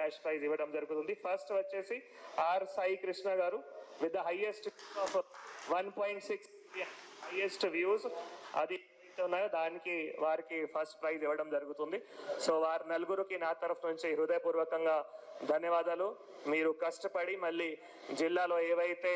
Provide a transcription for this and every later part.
Cash prize ఇవ్వడం జరుగుతుంది. First వచ్చేసి ఆర్ సాయి కృష్ణ గారు with the highest of 1.6 highest views అది ఉన్నాయో దానికి వారికి ఫస్ట్ ప్రైజ్ ఇవ్వడం జరుగుతుంది. సో వారి నలుగురికి నా తరఫు నుంచి హృదయపూర్వకంగా ధన్యవాదాలు. మీరు కష్టపడి మళ్ళీ జిల్లాలో ఏవైతే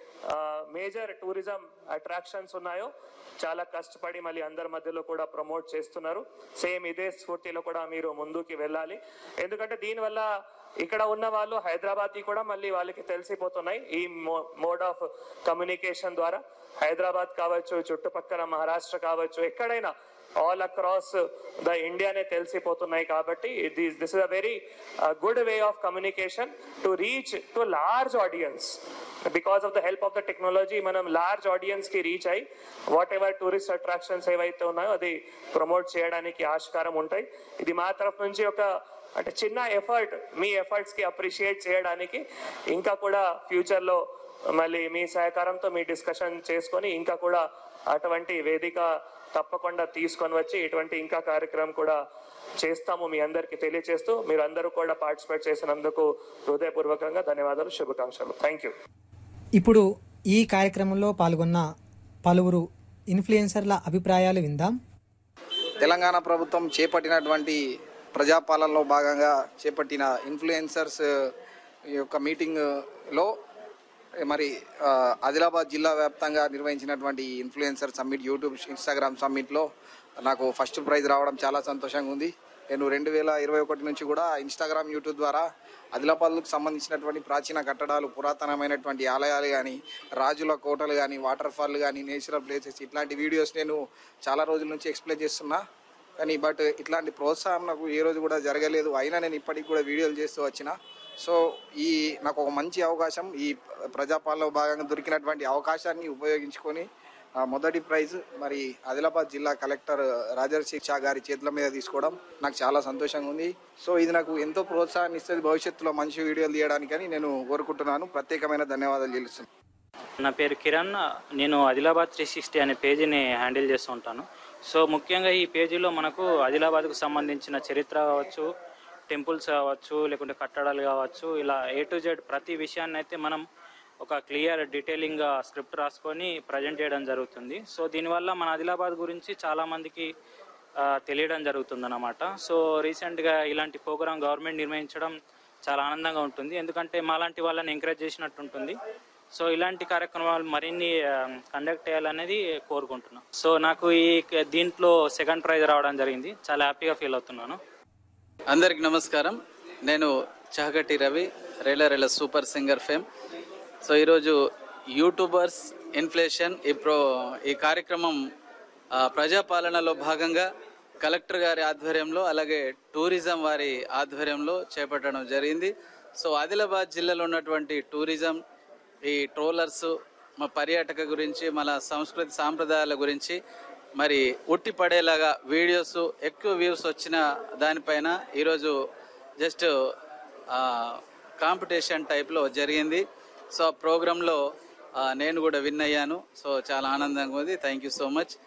మేజర్ టూరిజం అట్రాక్షన్స్ ఉన్నాయో చాలా కష్టపడి మళ్ళీ అందరి మధ్యలో కూడా ప్రమోట్ చేస్తున్నారు. సేమ్ ఇదే స్ఫూర్తిలో కూడా మీరు ముందుకి వెళ్ళాలి. ఎందుకంటే దీనివల్ల ఇక్కడ ఉన్న వాళ్ళు హైదరాబాద్ కూడా మళ్ళీ వాళ్ళకి తెలిసిపోతున్నాయి ఈ మోడ్ ఆఫ్ కమ్యూనికేషన్ ద్వారా. హైదరాబాద్ కావచ్చు, చుట్టుపక్కల మహారాష్ట్ర కావచ్చు, ఎక్కడైనా ఆల్ అక్రాస్ ద ఇండియానే తెలిసిపోతున్నాయి. కాబట్టి this is a very good way of communication to reach to large audience. Because of the help of the technology మనం లార్జ్ ఆడియన్స్ కి రీచ్ అయ్యి వాట్ ఎవర్ టూరిస్ట్ అట్రాక్షన్స్ ఏవైతే ఉన్నాయో అది ప్రమోట్ చేయడానికి ఆస్కారం ఉంటాయి. ఇది మా తరఫు నుంచి ఒక అంటే చిన్న ఎఫర్ట్, మీ ఎఫర్ట్స్ కి అప్రిషియేట్ చేయడానికి. ఇంకా కూడా ఫ్యూచర్ లో మళ్ళీ మీ సహకారంతో మీ డిస్కషన్ చేసుకొని ఇంకా కూడా అటువంటి వేదిక తప్పకుండా తీసుకొని వచ్చి ఇటువంటి ఇంకా కార్యక్రమం కూడా చేస్తాము మీ అందరికి తెలియజేస్తూ, మీరు అందరూ కూడా పార్టిసిపేట్ చేసినందుకు హృదయపూర్వకంగా ధన్యవాదాలు, శుభాకాంక్షలు. Thank you. ఇప్పుడు ఈ కార్యక్రమంలో పాల్గొన్న పలువురు ఇన్ఫ్లుయెన్సర్ల అభిప్రాయాలు విందాం. తెలంగాణ ప్రభుత్వం చేపట్టినటువంటి ప్రజాపాలనలో భాగంగా చేపట్టిన ఇన్ఫ్లుయెన్సర్స్ యొక్క మీటింగ్లో మరి ఆదిలాబాద్ జిల్లా వ్యాప్తంగా నిర్వహించినటువంటి ఇన్ఫ్లుయెన్సర్ సమ్మిట్, యూట్యూబ్, ఇన్స్టాగ్రామ్ సమ్మిట్లో నాకు ఫస్ట్ ప్రైజ్ రావడం చాలా సంతోషంగా ఉంది. నేను 2021 నుంచి కూడా ఇన్స్టాగ్రామ్, యూట్యూబ్ ద్వారా ఆదిలాబాద్కు సంబంధించినటువంటి ప్రాచీన కట్టడాలు, పురాతనమైనటువంటి ఆలయాలు కానీ, రాజుల కోటలు కానీ, వాటర్ ఫాల్ కానీ, నేచురల్ ప్లేసెస్ ఇట్లాంటి వీడియోస్ నేను చాలా రోజుల నుంచి ఎక్స్ప్లెయిన్ చేస్తున్నా. కానీ బట్ ఇట్లాంటి ప్రోత్సాహం నాకు ఏ రోజు కూడా జరగలేదు. అయినా నేను ఇప్పటికి కూడా వీడియోలు చేస్తూ వచ్చిన. సో ఈ నాకు ఒక మంచి అవకాశం, ఈ ప్రజాపాలనలో భాగంగా దొరికినటువంటి అవకాశాన్ని ఉపయోగించుకొని మొదటి ప్రైజ్ మరి ఆదిలాబాద్ జిల్లా కలెక్టర్ రాజర్షి షా గారి చేతుల మీద తీసుకోవడం నాకు చాలా సంతోషంగా ఉంది. సో ఇది నాకు ఎంతో ప్రోత్సాహాన్ని ఇస్తుంది భవిష్యత్తులో మంచి వీడియోలు తీయడానికని నేను కోరుకుంటున్నాను. ప్రత్యేకమైన ధన్యవాదాలు చెల్లిస్తున్నాను. నా పేరు కిరణ్. నేను ఆదిలాబాద్ 360 అనే పేజీని హ్యాండిల్ చేస్తూ ఉంటాను. సో ముఖ్యంగా ఈ పేజీలో మనకు ఆదిలాబాద్కు సంబంధించిన చరిత్ర కావచ్చు, టెంపుల్స్ కావచ్చు, లేకుంటే కట్టడాలు కావచ్చు, ఇలా A to Z ప్రతి విషయాన్ని అయితే మనం ఒక క్లియర్ డీటెయిలింగ్గా స్క్రిప్ట్ రాసుకొని ప్రజెంట్ చేయడం జరుగుతుంది. సో దీనివల్ల మన ఆదిలాబాద్ గురించి చాలామందికి తెలియడం జరుగుతుంది అన్నమాట. సో రీసెంట్గా ఇలాంటి ప్రోగ్రామ్ గవర్నమెంట్ నిర్వహించడం చాలా ఆనందంగా ఉంటుంది. ఎందుకంటే మాలాంటి వాళ్ళని ఎంకరేజ్ చేసినట్టు ఉంటుంది. సో ఇలాంటి కార్యక్రమాలు మరిన్ని కండక్ట్ చేయాలనేది కోరుకుంటున్నాను. సో నాకు దీంట్లో సెకండ్ ప్రైజ్ రావడం జరిగింది. చాలా హ్యాపీగా ఫీల్ అవుతున్నాను. అందరికి నమస్కారం. నేను చహగటి Ravi, రేల super singer fame. So ఈరోజు యూట్యూబర్స్ ఇన్ఫ్లేషన్ ఈ కార్యక్రమం ప్రజాపాలనలో భాగంగా కలెక్టర్ గారి ఆధ్వర్యంలో అలాగే టూరిజం వారి ఆధ్వర్యంలో చేపట్టడం జరిగింది. సో ఆదిలాబాద్ జిల్లాలో ఉన్నటువంటి టూరిజం, ఈ ట్రోలర్స్, మా పర్యాటక గురించి, మన సంస్కృతి సాంప్రదాయాల గురించి మరి ఉట్టి పడేలాగా వీడియోస్, ఎక్కువ వ్యూస్ వచ్చిన దానిపైన ఈరోజు జస్ట్ కాంపిటీషన్ టైప్లో జరిగింది. సో ఆ ప్రోగ్రాంలో నేను కూడా విన్ అయ్యాను. సో చాలా ఆనందంగా ఉంది. Thank you so much.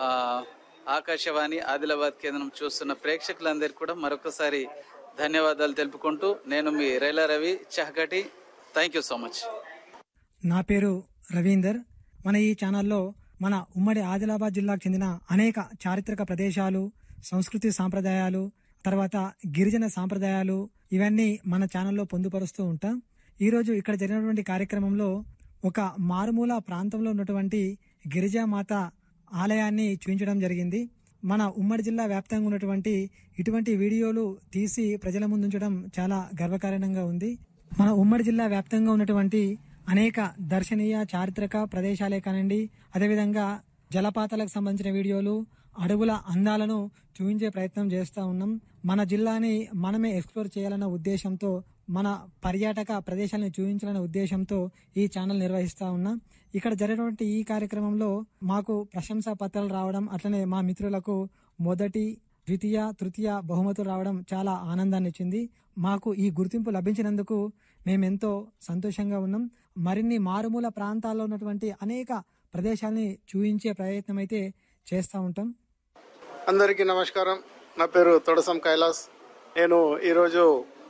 Akashvani Adilabad కేంద్రం చూస్తున్న ప్రేక్షకులందరికీ కూడా మరొకసారి ధన్యవాదాలు తెలుపుకుంటూ నేను మీ రేల Ravi చహగటి. Thank you so much. నా పేరు రవీందర్. మన ఈ ఛానల్లో మన ఉమ్మడి ఆదిలాబాద్ జిల్లాకు చెందిన అనేక చారిత్రక ప్రదేశాలు, సంస్కృతి సాంప్రదాయాలు, తర్వాత గిరిజన సాంప్రదాయాలు ఇవన్నీ మన ఛానల్లో పొందుపరుస్తూ ఉంటాం. ఈరోజు ఇక్కడ జరిగినటువంటి కార్యక్రమంలో ఒక మారుమూల ప్రాంతంలో ఉన్నటువంటి గిరిజామాత ఆలయాన్ని చూపించడం జరిగింది. మన ఉమ్మడి జిల్లా వ్యాప్తంగా ఉన్నటువంటి ఇటువంటి వీడియోలు తీసి ప్రజల ముందు ఉంచడం చాలా గర్వకారణంగా ఉంది. మన ఉమ్మడి జిల్లా వ్యాప్తంగా ఉన్నటువంటి అనేక దర్శనీయ చారిత్రక ప్రదేశాలే కానివ్వండి, అదేవిధంగా జలపాతాలకు సంబంధించిన వీడియోలు, అడవుల అందాలను చూపించే ప్రయత్నం చేస్తూ ఉన్నాం. మన జిల్లాని మనమే ఎక్స్ప్లోర్ చేయాలన్న ఉద్దేశంతో, మన పర్యాటక ప్రదేశాలను చూపించాలన్న ఉద్దేశంతో ఈ ఛానల్ నిర్వహిస్తూ ఉన్నాం. ఇక్కడ జరిగినటువంటి ఈ కార్యక్రమంలో మాకు ప్రశంసా పత్రాలు రావడం, అట్లనే మా మిత్రులకు మొదటి, ద్వితీయ, తృతీయ బహుమతులు రావడం చాలా ఆనందాన్ని ఇచ్చింది. మాకు ఈ గుర్తింపు లభించినందుకు మేమెంతో సంతోషంగా ఉన్నాం. మరిన్ని మారుమూల ప్రాంతాల్లో ఉన్నటువంటి అనేక ప్రదేశాలని చూపించే ప్రయత్నం అయితే చేస్తూ ఉంటాం. అందరికీ నమస్కారం. నా పేరు తొడసం కైలాస్. నేను ఈరోజు